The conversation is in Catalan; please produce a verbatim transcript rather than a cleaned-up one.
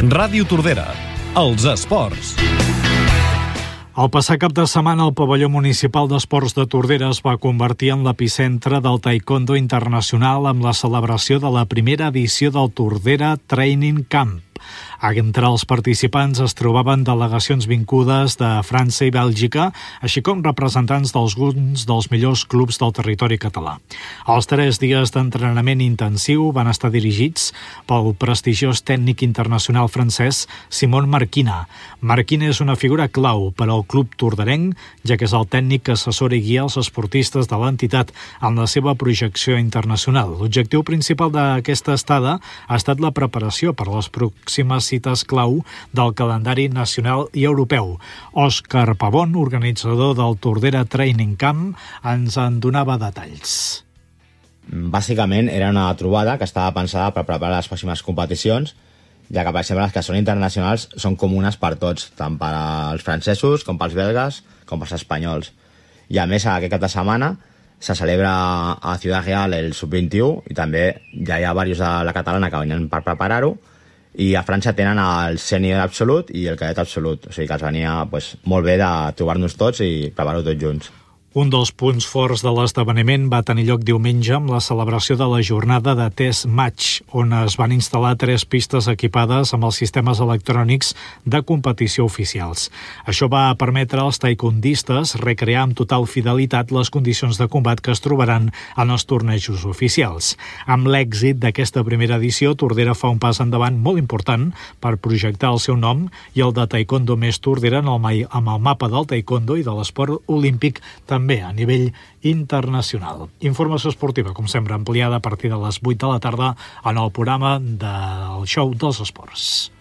Ràdio Tordera, els esports. El passat cap de setmana el pavelló municipal d'esports de Tordera es va convertir en l'epicentre del taekwondo internacional amb la celebració de la primera edició del Tordera Training Camp. Entre els participants es trobaven delegacions vingudes de França i Bèlgica, així com representants d'alguns dels millors clubs del territori català. Els tres dies d'entrenament intensiu van estar dirigits pel prestigiós tècnic internacional francès Simon Marquina. Marquina és una figura clau per al club torderenc, ja que és el tècnic que assessora i guia els esportistes de l'entitat en la seva projecció internacional. L'objectiu principal d'aquesta estada ha estat la preparació per a les pròximes cites clau del calendari nacional i europeu. Òscar Pavón, organitzador del Tordera Training Camp, ens en donava detalls. Bàsicament era una trobada que estava pensada per preparar les pròximes competicions, ja que, per exemple, les que són internacionals són comunes per tots, tant per als francesos com pels belgues com pels espanyols. I a més, aquest cap de setmana se celebra a Ciudad Real el sub vint-i-u i també ja hi ha diversos de la catalana que venien per preparar-ho, i a França tenen el sènior absolut i el cadet absolut, o sigui que els venia pues, molt bé de trobar-nos tots i preparar-ho tots junts. Un dels punts forts de l'esdeveniment va tenir lloc diumenge amb la celebració de la jornada de test match, on es van instal·lar tres pistes equipades amb els sistemes electrònics de competició oficials. Això va permetre als taekwondistes recrear amb total fidelitat les condicions de combat que es trobaran en els tornejos oficials. Amb l'èxit d'aquesta primera edició, Tordera fa un pas endavant molt important per projectar el seu nom i el de Taekwondo Més Tordera amb el mapa del taekwondo i de l'esport olímpic també també a nivell internacional. Informació esportiva, com sempre, ampliada a partir de les vuit de la tarda en el programa del Show dels Esports.